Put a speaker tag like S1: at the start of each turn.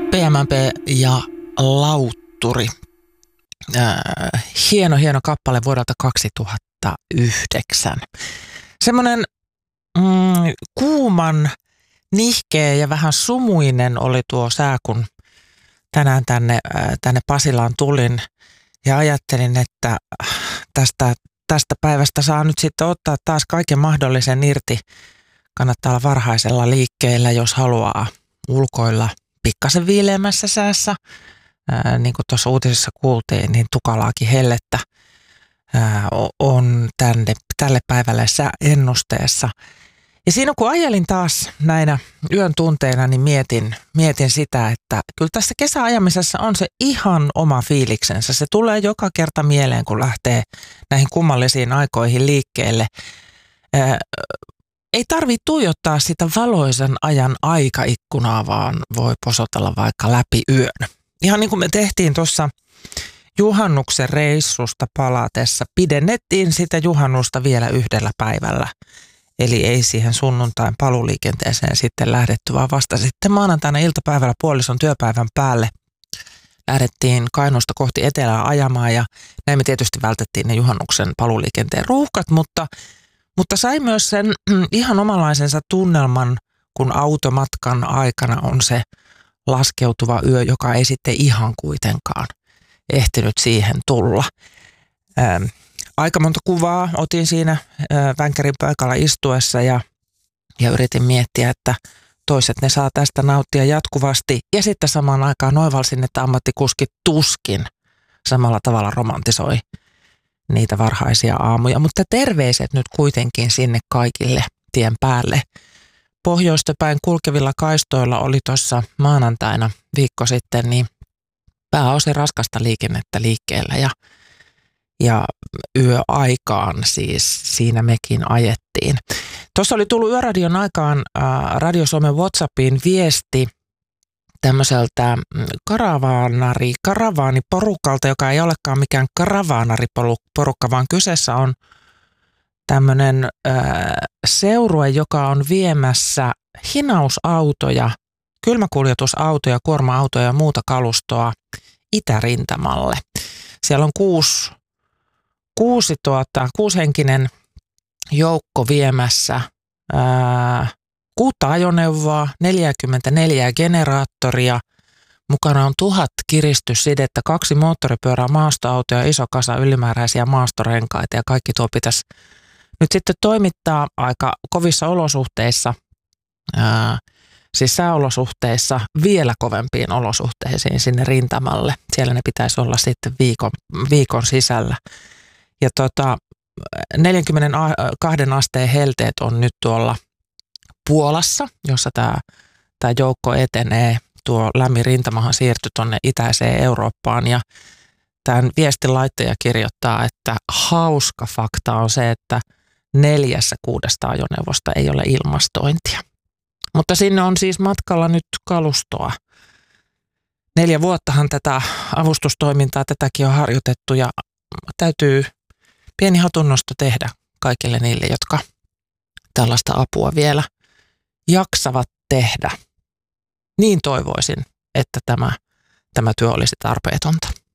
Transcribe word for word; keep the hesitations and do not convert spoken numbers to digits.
S1: P M M P ja Lautturi. Äh, hieno, hieno kappale vuodelta kaksituhattayhdeksän. Semmoinen mm, kuuman, nihkeä ja vähän sumuinen oli tuo sää, kun tänään tänne, äh, tänne Pasilaan tulin ja ajattelin, että tästä, tästä päivästä saa nyt sitten ottaa taas kaiken mahdollisen irti. Kannattaa olla varhaisella liikkeellä, jos haluaa ulkoilla pikkasen viileämmässä säässä. Ää, niin kuin tuossa uutisessa kuultiin, niin tukalaakin hellettä ää, on tänne, tälle päivälle sääennusteessa. Ja siinä kun ajelin taas näinä yön tunteina, niin mietin, mietin sitä, että kyllä tässä kesäajamisessa on se ihan oma fiiliksensä. Se tulee joka kerta mieleen, kun lähtee näihin kummallisiin aikoihin liikkeelle. Ää, Ei tarvitse tuijottaa sitä valoisen ajan aikaikkunaa, vaan voi posotella vaikka läpi yön. Ihan niin kuin me tehtiin tuossa juhannuksen reissusta palatessa, pidennettiin sitä juhannusta vielä yhdellä päivällä. Eli ei siihen sunnuntain paluliikenteeseen sitten lähdetty, vaan vasta sitten maanantaina iltapäivällä puolison työpäivän päälle lähdettiin Kainuusta kohti etelää ajamaan ja näin me tietysti vältettiin ne juhannuksen paluliikenteen ruuhkat, mutta Mutta sai myös sen ihan omanlaisensa tunnelman, kun automatkan aikana on se laskeutuva yö, joka ei sitten ihan kuitenkaan ehtinyt siihen tulla. Ää, aika monta kuvaa otin siinä ää, vänkärin paikalla istuessa ja, ja yritin miettiä, että toiset ne saa tästä nauttia jatkuvasti. Ja sitten samaan aikaan oivalsin, että ammattikuskit tuskin samalla tavalla romantisoi niitä varhaisia aamuja, mutta terveiset nyt kuitenkin sinne kaikille tien päälle. Pohjoista päin kulkevilla kaistoilla oli tuossa maanantaina viikko sitten niin pääosin raskasta liikennettä liikkeellä ja, ja yöaikaan siis siinä mekin ajettiin. Tuossa oli tullut Yöradion aikaan äh, Radio Suomen WhatsAppiin viesti tämmöiseltä karavaanari, karavaaniporukalta, joka ei olekaan mikään karavaanariporukka, vaan kyseessä on tämmöinen ö, seurue, joka on viemässä hinausautoja, kylmäkuljetusautoja, kuorma-autoja ja muuta kalustoa itärintamalle. Siellä on kuusi, kuusi tuota, kuushenkinen joukko viemässä ö, kuutta ajoneuvoa, neljäkymmentäneljä generaattoria, mukana on tuhat kiristyssidettä, kaksi moottoripyörää, maastoautoja, iso kasa ylimääräisiä maastorenkaita ja kaikki tuo pitäisi nyt sitten toimittaa aika kovissa olosuhteissa, ää, siis sääolosuhteissa vielä kovempiin olosuhteisiin sinne rintamalle. Siellä ne pitäisi olla sitten viikon, viikon sisällä. Ja tota, neljäkymmentäkaksi asteen helteet on nyt tuolla Puolassa, jossa tämä, tämä joukko etenee. Tuo lämmin rintamahan siirtyi tuonne itäiseen Eurooppaan ja tämän viestin laittaja kirjoittaa, että hauska fakta on se, että neljässä kuudesta ajoneuvosta ei ole ilmastointia. Mutta sinne on siis matkalla nyt kalustoa. Neljä vuottahan tätä avustustoimintaa, tätäkin on harjoitettu ja täytyy pieni hatunnosto tehdä kaikille niille, jotka tällaista apua vielä jaksavat tehdä. Niin toivoisin, että tämä, tämä työ olisi tarpeetonta.